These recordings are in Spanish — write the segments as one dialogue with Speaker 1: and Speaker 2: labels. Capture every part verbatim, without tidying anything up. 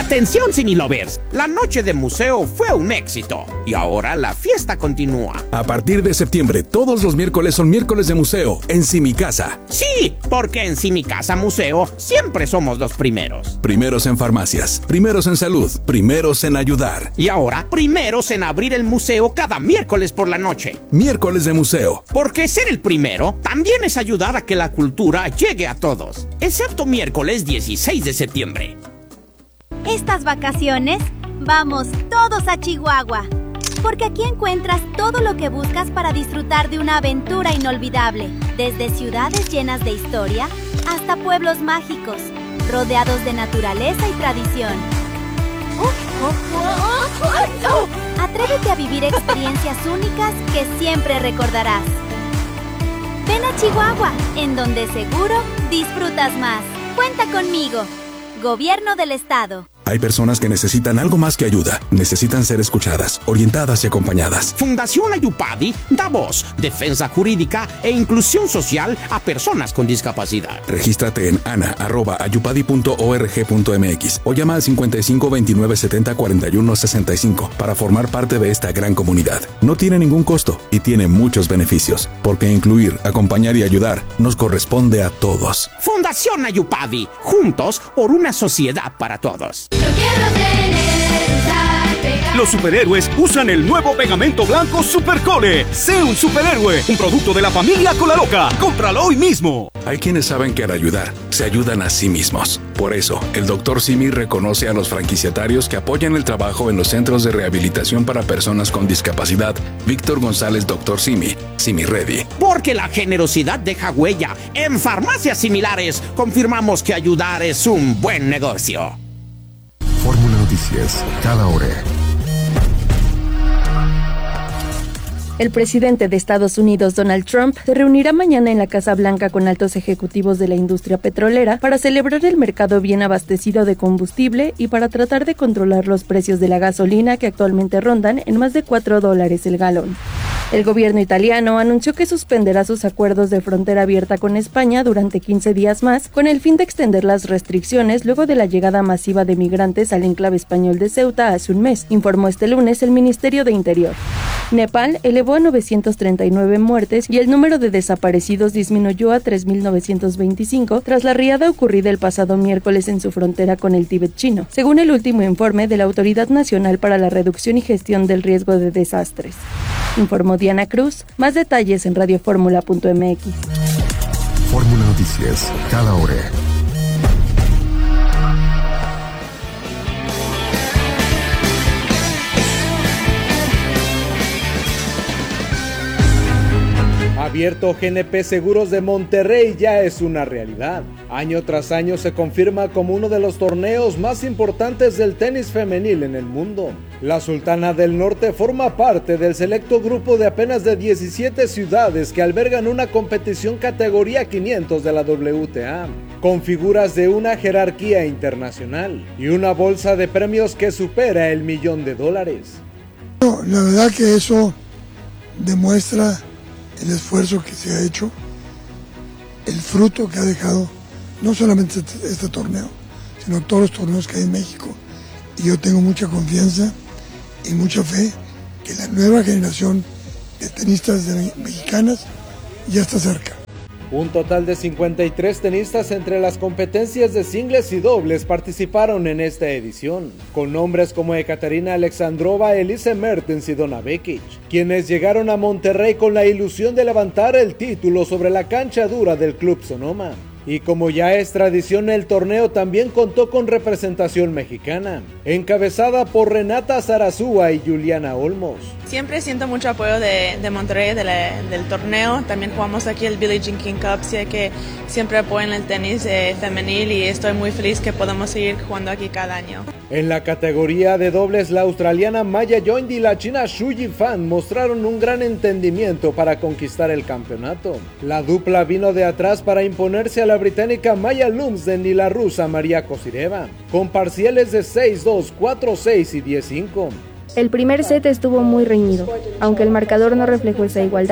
Speaker 1: Atención, Cinelovers, la noche de museo fue un éxito y ahora la fiesta continúa.
Speaker 2: A partir de septiembre, todos los miércoles son miércoles de museo en Simicasa.
Speaker 1: Sí, porque en Simicasa Museo siempre somos los primeros.
Speaker 2: Primeros en farmacias, primeros en salud, primeros en ayudar.
Speaker 1: Y ahora, primeros en abrir el museo cada miércoles por la noche.
Speaker 2: Miércoles de museo.
Speaker 1: Porque ser el primero también es ayudar a que la cultura llegue a todos, excepto miércoles dieciséis de septiembre.
Speaker 3: Estas vacaciones, vamos todos a Chihuahua, porque aquí encuentras todo lo que buscas para disfrutar de una aventura inolvidable, desde ciudades llenas de historia hasta pueblos mágicos, rodeados de naturaleza y tradición. Atrévete a vivir experiencias únicas que siempre recordarás. Ven a Chihuahua, en donde seguro disfrutas más. Cuenta conmigo. Gobierno del Estado.
Speaker 2: Hay personas que necesitan algo más que ayuda. Necesitan ser escuchadas, orientadas y acompañadas.
Speaker 1: Fundación Ayupadi da voz, defensa jurídica e inclusión social a personas con discapacidad.
Speaker 2: Regístrate en ana arroba ayupadi punto org punto mx o llama al cincuenta y cinco veintinueve setenta cuarenta y uno sesenta y cinco para formar parte de esta gran comunidad. No tiene ningún costo y tiene muchos beneficios, porque incluir, acompañar y ayudar nos corresponde a todos.
Speaker 1: Fundación Ayupadi, juntos por una sociedad para todos.
Speaker 4: Los superhéroes usan el nuevo pegamento blanco Supercole. Sé un superhéroe, un producto de la familia Colaloca. Cómpralo hoy mismo.
Speaker 2: Hay quienes saben que al ayudar, se ayudan a sí mismos. Por eso, el doctor Simi reconoce a los franquiciatarios que apoyan el trabajo en los centros de rehabilitación para personas con discapacidad. Víctor González, doctor Simi, Simi Ready.
Speaker 1: Porque la generosidad deja huella. En farmacias similares, confirmamos que ayudar es un buen negocio.
Speaker 5: Fórmula Noticias, cada hora.
Speaker 6: El presidente de Estados Unidos, Donald Trump, se reunirá mañana en la Casa Blanca con altos ejecutivos de la industria petrolera para celebrar el mercado bien abastecido de combustible y para tratar de controlar los precios de la gasolina que actualmente rondan en más de cuatro dólares el galón. El gobierno italiano anunció que suspenderá sus acuerdos de frontera abierta con España durante quince días más, con el fin de extender las restricciones luego de la llegada masiva de migrantes al enclave español de Ceuta hace un mes, informó este lunes el Ministerio de Interior. Nepal elevó a novecientos treinta y nueve muertes y el número de desaparecidos disminuyó a tres mil novecientos veinticinco tras la riada ocurrida el pasado miércoles en su frontera con el Tíbet chino, según el último informe de la Autoridad Nacional para la Reducción y Gestión del Riesgo de Desastres. Informó Diana Cruz. Más detalles en radioformula punto mx.
Speaker 5: Fórmula Noticias, cada hora.
Speaker 7: Abierto G N P Seguros de Monterrey ya es una realidad. Año tras año se confirma como uno de los torneos más importantes del tenis femenil en el mundo. La Sultana del Norte forma parte del selecto grupo de apenas de diecisiete ciudades que albergan una competición categoría quinientos de la W T A, con figuras de una jerarquía internacional y una bolsa de premios que supera el millón de dólares.
Speaker 8: La verdad que eso demuestra el esfuerzo que se ha hecho, el fruto que ha dejado no solamente este, este torneo, sino todos los torneos que hay en México. Y yo tengo mucha confianza y mucha fe que la nueva generación de tenistas de, mexicanas ya está cerca.
Speaker 7: Un total de cincuenta y tres tenistas entre las competencias de singles y dobles participaron en esta edición, con nombres como Ekaterina Alexandrova, Elise Mertens y Donna Vekic, quienes llegaron a Monterrey con la ilusión de levantar el título sobre la cancha dura del Club Sonoma. Y como ya es tradición, el torneo también contó con representación mexicana, encabezada por Renata Zarazúa y Juliana Olmos.
Speaker 9: Siempre siento mucho apoyo de, de Monterrey, de la, del torneo. También jugamos aquí el Billie Jean King Cup, sé que siempre apoyan el tenis eh, femenil y estoy muy feliz que podamos seguir jugando aquí cada año.
Speaker 7: En la categoría de dobles, la australiana Maya Yoindi y la china Xu Yifan mostraron un gran entendimiento para conquistar el campeonato. La dupla vino de atrás para imponerse a la británica Maya Lumsden y la rusa María Kosireva, con parciales de seis dos, cuatro seis y diez cinco.
Speaker 10: El primer set estuvo muy reñido, aunque el marcador no reflejó esa igualdad.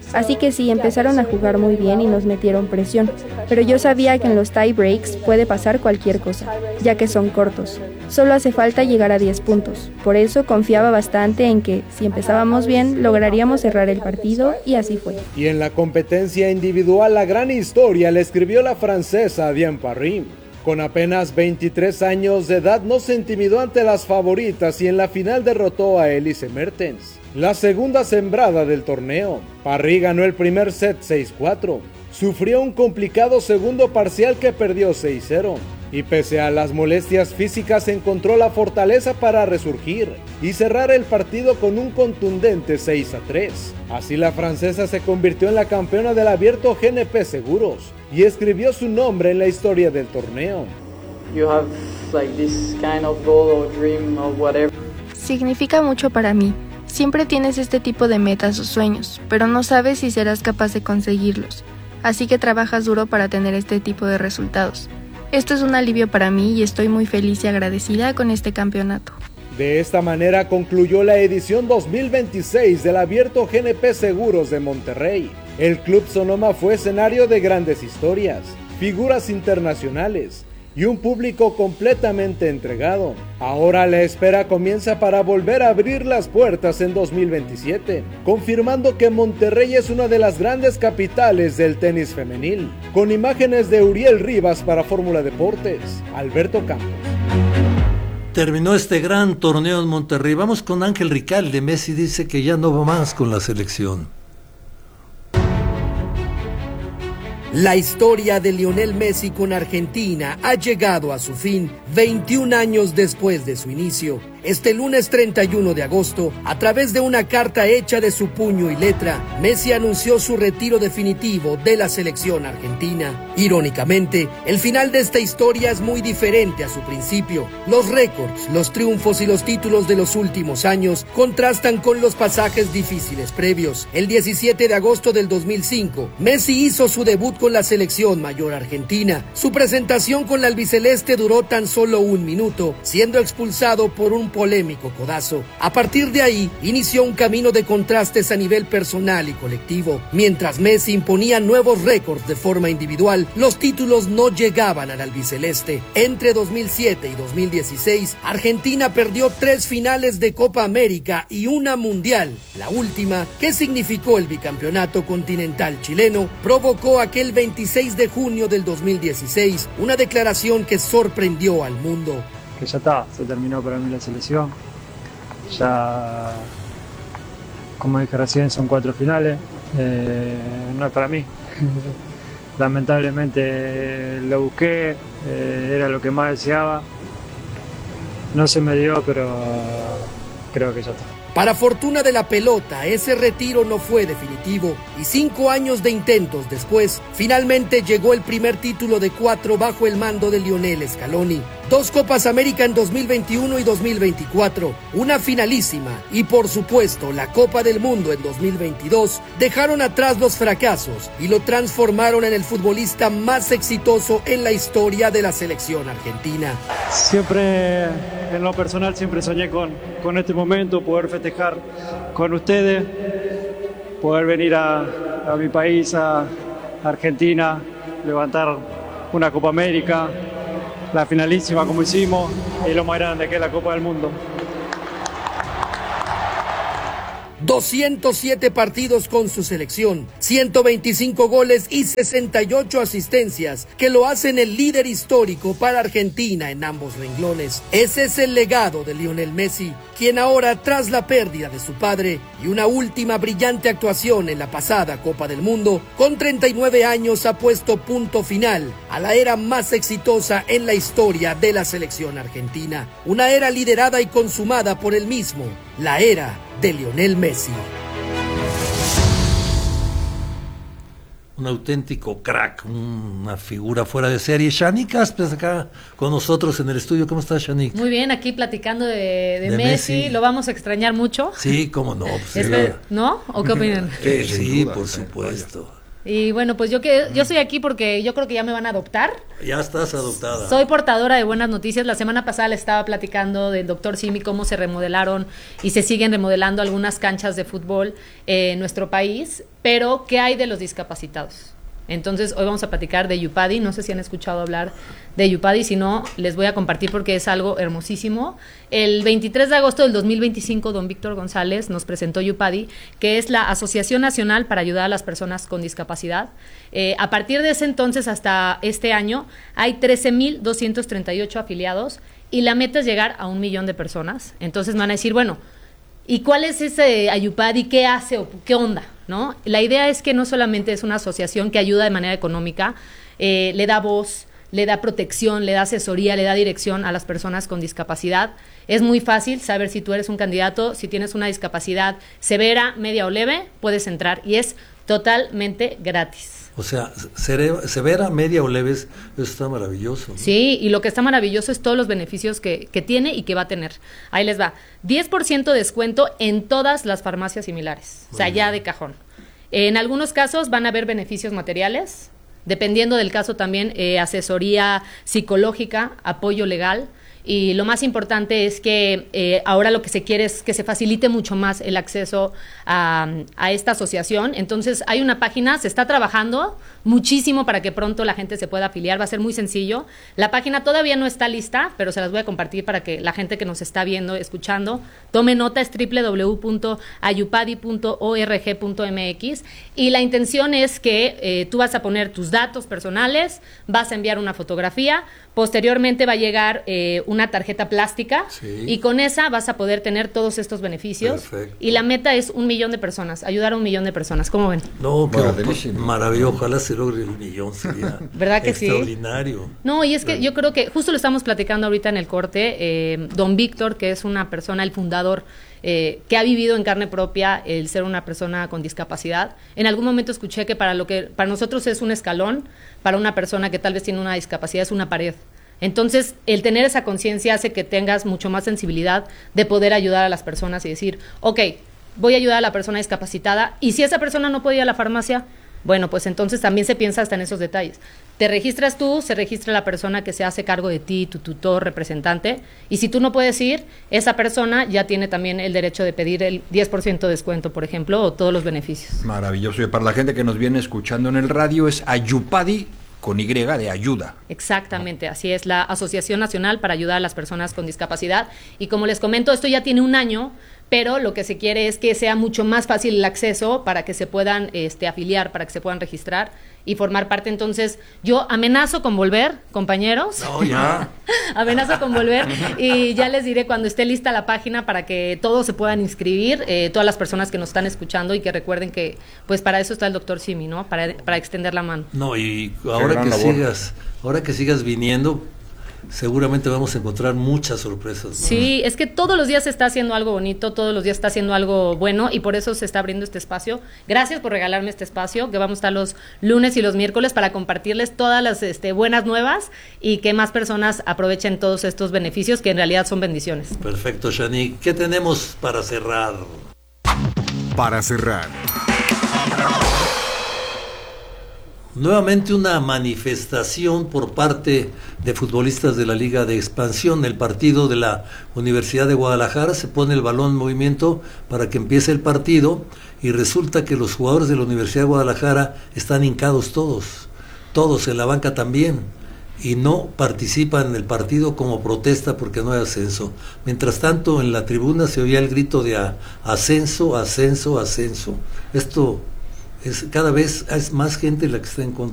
Speaker 10: Así que sí, empezaron a jugar muy bien y nos metieron presión, pero yo sabía que en los tie breaks puede pasar cualquier cosa, ya que son cortos. Solo hace falta llegar a diez puntos. Por eso confiaba bastante en que, si empezábamos bien, lograríamos cerrar el partido y así fue.
Speaker 7: Y en la competencia individual, la gran historia la escribió la francesa Diane Parry. Con apenas veintitrés años de edad no se intimidó ante las favoritas y en la final derrotó a Elise Mertens, la segunda sembrada del torneo. Parry ganó el primer set seis cuatro, sufrió un complicado segundo parcial que perdió seis cero y pese a las molestias físicas encontró la fortaleza para resurgir y cerrar el partido con un contundente seis a tres. Así la francesa se convirtió en la campeona del Abierto G N P Seguros y escribió su nombre en la historia del torneo.
Speaker 11: You have like this kind of goal or dream or whatever.
Speaker 10: Significa mucho para mí. Siempre tienes este tipo de metas o sueños, pero no sabes si serás capaz de conseguirlos. Así que trabajas duro para tener este tipo de resultados. Esto es un alivio para mí y estoy muy feliz y agradecida con este campeonato.
Speaker 7: De esta manera concluyó la edición dos mil veintiséis del Abierto G N P Seguros de Monterrey. El Club Sonoma fue escenario de grandes historias, figuras internacionales y un público completamente entregado. Ahora la espera comienza para volver a abrir las puertas en dos mil veintisiete, confirmando que Monterrey es una de las grandes capitales del tenis femenil. Con imágenes de Uriel Rivas para Fórmula Deportes, Alberto Campos.
Speaker 12: Terminó este gran torneo en Monterrey. Vamos con Ángel Ricalde. Messi dice que ya no va más con la selección.
Speaker 13: La historia de Lionel Messi con Argentina ha llegado a su fin veintiún años después de su inicio. Este lunes treinta y uno de agosto, a través de una carta hecha de su puño y letra, Messi anunció su retiro definitivo de la selección argentina. Irónicamente, el final de esta historia es muy diferente a su principio. Los récords, los triunfos y los títulos de los últimos años contrastan con los pasajes difíciles previos. El diecisiete de agosto del dos mil cinco, Messi hizo su debut con la selección mayor argentina. Su presentación con la albiceleste duró tan solo un minuto, siendo expulsado por un polémico codazo. A partir de ahí, inició un camino de contrastes a nivel personal y colectivo. Mientras Messi imponía nuevos récords de forma individual, los títulos no llegaban al albiceleste. Entre dos mil siete y dos mil dieciséis, Argentina perdió tres finales de Copa América y una mundial. La última, que significó el bicampeonato continental chileno, provocó aquel veintiséis de junio del dos mil dieciséis una declaración que sorprendió al mundo.
Speaker 14: Que ya está, se terminó para mí la selección. Ya, como dije recién, son cuatro finales. Eh, no es para mí. Lamentablemente lo busqué, eh, era lo que más deseaba. No se me dio, pero creo que ya está.
Speaker 13: Para fortuna de la pelota, ese retiro no fue definitivo y cinco años de intentos después, finalmente llegó el primer título de cuatro bajo el mando de Lionel Scaloni. Dos Copas América en dos mil veintiuno y dos mil veinticuatro, una finalísima y por supuesto la Copa del Mundo en dos mil veintidós dejaron atrás los fracasos y lo transformaron en el futbolista más exitoso en la historia de la selección argentina.
Speaker 14: Siempre, en lo personal, siempre soñé con, con este momento, poder festejar con ustedes, poder venir a, a mi país, a Argentina, levantar una Copa América, la finalísima como hicimos y lo más grande que es la Copa del Mundo.
Speaker 13: doscientos siete partidos con su selección, ciento veinticinco goles y sesenta y ocho asistencias que lo hacen el líder histórico para Argentina en ambos renglones. Ese es el legado de Lionel Messi, quien ahora, tras la pérdida de su padre y una última brillante actuación en la pasada Copa del Mundo, con treinta y nueve años ha puesto punto final a la era más exitosa en la historia de la selección argentina. Una era liderada y consumada por él mismo, la era de Lionel Messi.
Speaker 12: Un auténtico crack, una figura fuera de serie. Shanique Aspes acá con nosotros en el estudio. ¿Cómo estás, Shanique?
Speaker 15: Muy bien, aquí platicando de, de,
Speaker 12: de
Speaker 15: Messi.
Speaker 12: Messi.
Speaker 15: Lo vamos a extrañar mucho.
Speaker 12: Sí, cómo no. Pues
Speaker 15: este, ¿No? ¿O qué opinan?
Speaker 12: Eh, sí, por supuesto.
Speaker 15: Y bueno, pues yo que yo estoy aquí porque yo creo que ya me van a adoptar.
Speaker 12: Ya estás adoptada.
Speaker 15: Soy portadora de buenas noticias. La semana pasada le estaba platicando del doctor Simi cómo se remodelaron y se siguen remodelando algunas canchas de fútbol en nuestro país, pero ¿qué hay de los discapacitados? Entonces hoy vamos a platicar de Yupadi. No sé si han escuchado hablar de Yupadi, si no, les voy a compartir porque es algo hermosísimo. El veintitrés de agosto del dos mil veinticinco, don Víctor González nos presentó Yupadi, que es la Asociación Nacional para Ayudar a las Personas con Discapacidad. Eh, a partir de ese entonces hasta este año hay trece mil doscientos treinta y ocho afiliados y la meta es llegar a un millón de personas. Entonces van a decir, bueno, ¿y cuál es ese Ayupadi? ¿Qué hace o qué onda? ¿No? La idea es que no solamente es una asociación que ayuda de manera económica, eh, le da voz, le da protección, le da asesoría, le da dirección a las personas con discapacidad. Es muy fácil saber si tú eres un candidato, si tienes una discapacidad severa, media o leve, puedes entrar y es totalmente gratis.
Speaker 12: O sea, severa, media o leves, eso está maravilloso, ¿no?
Speaker 15: Sí, y lo que está maravilloso es todos los beneficios que, que tiene y que va a tener. Ahí les va, diez por ciento de descuento en todas las farmacias similares, o sea, ya de cajón. En algunos casos van a haber beneficios materiales, dependiendo del caso también, eh, asesoría psicológica, apoyo legal. Y lo más importante es que eh, ahora lo que se quiere es que se facilite mucho más el acceso a, a esta asociación. Entonces hay una página, se está trabajando muchísimo para que pronto la gente se pueda afiliar, va a ser muy sencillo. La página todavía no está lista, pero se las voy a compartir para que la gente que nos está viendo, escuchando, tome nota, es doble u doble u doble u punto ayupadi punto org punto m x y la intención es que eh, tú vas a poner tus datos personales, vas a enviar una fotografía, posteriormente va a llegar eh, una tarjeta plástica sí. y con esa vas a poder tener todos estos beneficios. Perfecto. Y la meta es un millón de personas, ayudar a un millón de personas. ¿Cómo ven?
Speaker 12: No, pero maravilloso, ojalá se logre el millón, sería
Speaker 15: ¿verdad que
Speaker 12: extraordinario.
Speaker 15: Sí? No, y es que yo creo que justo lo estamos platicando ahorita en el corte, eh, don Víctor, que es una persona, el fundador, Eh, que ha vivido en carne propia el ser una persona con discapacidad. En algún momento escuché que para lo que para nosotros es un escalón, para una persona que tal vez tiene una discapacidad es una pared. Entonces, el tener esa conciencia hace que tengas mucho más sensibilidad de poder ayudar a las personas y decir, ok, voy a ayudar a la persona discapacitada y si esa persona no puede ir a la farmacia, bueno, pues entonces también se piensa hasta en esos detalles. Te registras tú, se registra la persona que se hace cargo de ti, tu tutor, representante, y si tú no puedes ir, esa persona ya tiene también el derecho de pedir el diez por ciento de descuento, por ejemplo, o todos los beneficios.
Speaker 16: Maravilloso. Y para la gente que nos viene escuchando en el radio, es Ayupadi con Y de ayuda.
Speaker 15: Exactamente, así es, la Asociación Nacional para Ayudar a las Personas con Discapacidad. Y como les comento, esto ya tiene un año, pero lo que se quiere es que sea mucho más fácil el acceso para que se puedan este, afiliar, para que se puedan registrar y formar parte. Entonces, yo amenazo con volver, compañeros.
Speaker 12: No, ya.
Speaker 15: Amenazo con volver y ya les diré cuando esté lista la página para que todos se puedan inscribir, eh, todas las personas que nos están escuchando y que recuerden que, pues, para eso está el doctor Simi, ¿no? Para, para extender la mano.
Speaker 12: No, y ahora que labor. sigas, ahora que sigas viniendo, seguramente vamos a encontrar muchas sorpresas, ¿no?
Speaker 15: Sí, es que todos los días se está haciendo algo bonito, todos los días está haciendo algo bueno y por eso se está abriendo este espacio. Gracias por regalarme este espacio, que vamos a estar los lunes y los miércoles para compartirles todas las este, buenas nuevas y que más personas aprovechen todos estos beneficios que en realidad son bendiciones.
Speaker 12: Perfecto, Shani. ¿Qué tenemos para cerrar?
Speaker 5: Para cerrar.
Speaker 12: Nuevamente una manifestación por parte de futbolistas de la Liga de Expansión. El partido de la Universidad de Guadalajara, se pone el balón en movimiento para que empiece el partido y resulta que los jugadores de la Universidad de Guadalajara están hincados todos, todos en la banca también, y no participan en el partido como protesta porque no hay ascenso. Mientras tanto, en la tribuna se oía el grito de a, ascenso, ascenso, ascenso. Esto es cada vez es más gente la que está en contra.